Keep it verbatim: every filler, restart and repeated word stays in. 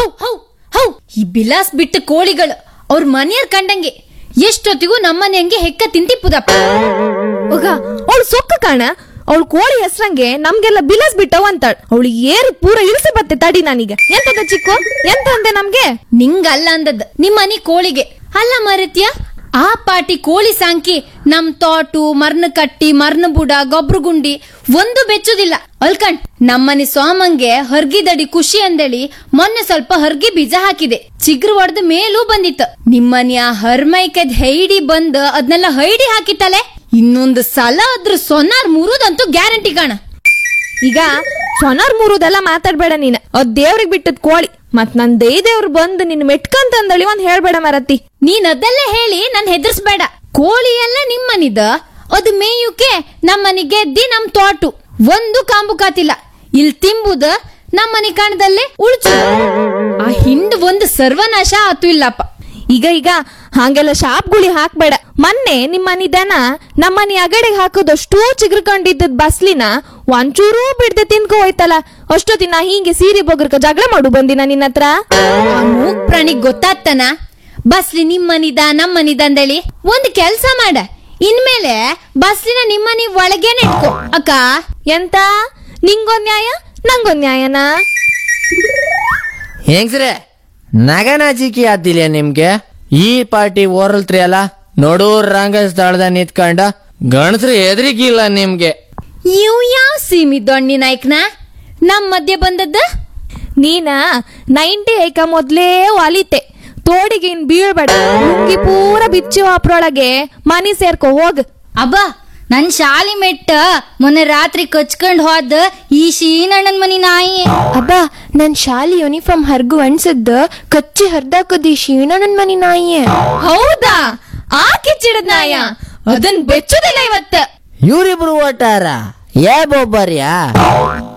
How how how ಈ ಬಿಲಾಸ್ ಬಿಟ್ಟ ಕೋಳಿಗಳು ಅವ್ರ ಮನೆಯರ್ ಕಂಡಂಗೆ ಎಷ್ಟೊತ್ತಿಗೂ ನಮ್ಮನೆ ಹಂಗೆ ಹೆಕ್ಕ ತಿಂತಿಪ್ಪುದಪ್ಪ. ಹೋಗ ಅವಳು ಸೊಕ್ಕ ಕಾಣ, ಅವಳು ಕೋಳಿ ಹೆಸ್ರಂಗೆ ನಮ್ಗೆಲ್ಲ ಬಿಲಾಸ್ ಬಿಟ್ಟವ ಅಂತಾಳ. ಅವಳು ಏರು ಪೂರ ಇಳಿಸಿ ಬತ್ತೆ ತಡಿ ನನಗೆ. ಎಂತದ ಚಿಕ್ಕು ಎಂತ ಅಂದೆ ನಮ್ಗೆ? ನಿಂಗಲ್ಲ ಅಂದದ್ ನಿಮ್ಮನಿ ಕೋಳಿಗೆ ಅಲ್ಲ ಮರತ್ಯ. ಆ ಪಾಟಿ ಕೋಳಿ ಸಾಂಕಿ ನಮ್ ತೋಟು ಮರ್ನ ಕಟ್ಟಿ ಮರ್ನ ಬುಡ ಗೊಬ್ರು ಗುಂಡಿ ಒಂದು ಬೆಚ್ಚುದಿಲ್ಲ ಅಲ್ಕಂಡ್. ನಮ್ಮನಿ ಸೋಮಂಗೆ ಹರ್ಗಿದಡಿ ಖುಷಿ ಅಂದೇಳಿ ಮೊನ್ನೆ ಸ್ವಲ್ಪ ಹರ್ಗಿ ಬೀಜ ಹಾಕಿದೆ. ಚಿಗ್ರು ಒಡ್ದ ಮೇಲೂ ಬಂದಿತ್ತು. ನಿಮ್ಮನಿ ಆ ಹರ್ಮೈಕದ್ ಹೈಡಿ ಬಂದ್ ಅದ್ನೆಲ್ಲ ಹೈಡಿ ಹಾಕಿತ್ತಲೆ. ಇನ್ನೊಂದು ಸಲ ಅದ್ರ ಸೊನಾರ್ ಮುರುದಂತೂ ಗ್ಯಾರಂಟಿ ಕಾಣ. ಈಗ ಸೊನಾರ್ ಮೂರುದೆಲ್ಲ ಮಾತಾಡ್ಬೇಡ ನೀನ್. ಅದ್ ದೇವ್ರಿಗೆ ಬಿಟ್ಟದ್ ಕೋಳಿ. ಮತ್ ನನ್ ದೈ ದೇವ್ರು ಬಂದು ನಿನ್ ಮೆಟ್ಕಂತಂದಳಿ ಒಂದ್ ಹೇಳ್ಬೇಡ ಮರತಿ. ನೀನ್ ಅದೆಲ್ಲ ಹೇಳಿ ನನ್ ಹೆದರ್ಸ್ಬೇಡ. ಕೋಳಿ ಎಲ್ಲ ನಿಮ್ಮನಿದ, ಅದು ಮೇಯುಕೆ ನಮ್ಮನಿ ಗೆದ್ದಿ ನಮ್ ತೋಟು ಒಂದು ಕಾಂಬು ಕಾತಿಲ್ಲ. ಇಲ್ ತಿಂಬುದ ನಮ್ಮನಿ ಕಾಣದಲ್ಲೇ ಉಳ್ಚು. ಆ ಹಿಂಡ್ ಒಂದು ಸರ್ವನಾಶ ಆತು ಇಲ್ಲಪ್ಪ. ಈಗ ಈಗ ಹಂಗೆಲ್ಲ ಶಾಪ್ ಗುಳಿ ಹಾಕ್ಬೇಡ. ಮೊನ್ನೆ ನಿಮ್ಮನಿ ದನ ನಮ್ಮನಿ ಅಗಡೆಗೆ ಹಾಕೋದಷ್ಟು ಚಿಗ್ರಕೊಂಡಿದ್ದದ್ ಬಸ್ಲಿನ ಒಂಚೂರೂ ಬಿಡ್ದೆ ತಿನ್ಕೋ ಹೋಯ್ತಲ್ಲ. ಅಷ್ಟೊತ್ತಿನ ಹಿಂಗೆ ಸೀರೆ ಬೊಗರ್ಕ ಜಗಳ ಮಾಡು ಬಂದಿನ ನಿನ್ನ ಹತ್ರ. ಆ ಮೂಕ್ ಪ್ರಾಣಿಗ್ ಗೊತ್ತಾಗ್ತಾನ ಬಸ್ಲಿ ನಿಮ್ಮನಿದ ನಮ್ಮನಿದ ಅಂದೇಳಿ. ಒಂದ್ ಕೆಲ್ಸ ಮಾಡ, ಇನ್ಮೇಲೆ ಬಸ್ಲಿನ ನಿಮ್ಮನಿ ಒಳಗೇನೆ ಇಟ್ಕೋ ಅಕ್ಕ. ಎಂತ ನಿಂಗೊಂದ್ ನ್ಯಾಯ ನಂಗೊಂದ್ ನ್ಯಾಯನಾ? ಹೆಂಗ್ಸ್ರೆ ನಗನಾಚಿಕೆ ಆತಿಲ್ಲ ನಿಮ್ಗೆ? ಈ ಪಾರ್ಟಿ ಓರಲ್ತ್ರಿ ಅಲ್ಲ, ನೋಡೂರ್ ರಂಗ ಸ್ಥಳದ ನಿಂತ್ಕೊಂಡ ಗಣಸ್ರು ಎದ್ರಿಗಿಲ್ಲ ನಿಮ್ಗೆ. ಇವ್ ಯಾವ ಸೀಮಿ ದೊಣ್ಣಿ ನಾಯ್ಕನ ನಮ್ ಮಧ್ಯೆ ಬಂದದ್ದ? ನೀನ ನೈಂಟಿ ಐಕ ಮೊದ್ಲೇ ವಾಲಿತೆ. ತೋಡಿಗೆ ಇನ್ ಬೀಳ್ಬೇಡ. ಲುಂಗಿ ಪೂರ ಬಿಚ್ಚು ಅಪ್ರೊಳಗೆ ಮನಿ ಸೇರ್ಕೊ ಹೋಗ್. ಅಬ್ಬ ನನ್ ಶಾಲಿ ಮೆಟ್ಟ ಮೊನ್ನೆ ರಾತ್ರಿ ಕಚ್ಕೊಂಡ್ ಹೋದ ಈ ಶೀನಣ್ಣನ್ ಮನಿ ನಾಯಿ. ಅಬ್ಬ ನನ್ ಶಾಲಿ ಯೂನಿಫಾರ್ಮ್ ಹರ್ಗು ಅನ್ಸದ್ದ ಕಚ್ಚಿ ಹರ್ದಾಕದಿ ಶೀಣಣ್ಣನ್ ಮನಿ ನಾಯಿ. ಹೌದಾ? ಆ ಕಿಚ್ಚಿಡದ್ ನಾಯ ಅದನ್ ಬೆಚ್ಚುದಿಲ್ಲ ಇವತ್ತ. ಇವ್ರಿಬ್ರು ಓಟಾರ ಏ ಬೊಬ್ಬರ್ಯಾ?